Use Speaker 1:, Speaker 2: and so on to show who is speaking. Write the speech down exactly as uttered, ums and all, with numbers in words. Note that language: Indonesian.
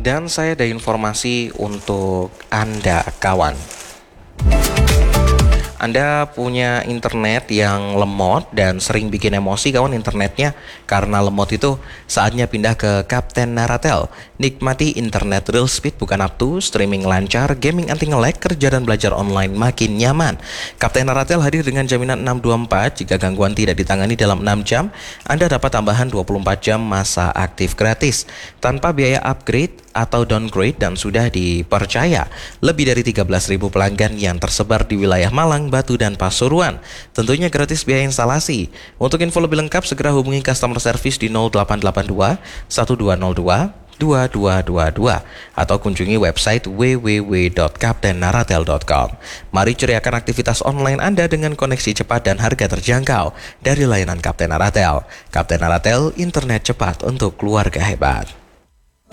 Speaker 1: Dan saya ada informasi untuk Anda kawan. Anda punya internet yang lemot dan sering bikin emosi kawan internetnya. Karena lemot itu, saatnya pindah ke Kapten Naratel. Nikmati internet real speed bukan up to, streaming lancar, gaming anti nge-lag, kerja dan belajar online makin nyaman. Kapten Naratel hadir dengan jaminan enam dua empat. Jika gangguan tidak ditangani dalam enam jam, Anda dapat tambahan dua puluh empat jam masa aktif gratis tanpa biaya upgrade atau downgrade dan sudah dipercaya. Lebih dari tiga belas ribu pelanggan yang tersebar di wilayah Malang, Batu, dan Pasuruan. Tentunya gratis biaya instalasi. Untuk info lebih lengkap segera hubungi customer service di nol delapan delapan dua satu dua nol dua dua dua dua dua atau kunjungi website w w w dot kapten naratel dot com. Mari ceriakan aktivitas online Anda dengan koneksi cepat dan harga terjangkau dari layanan Kapten Naratel. Kapten Naratel, internet cepat untuk keluarga hebat.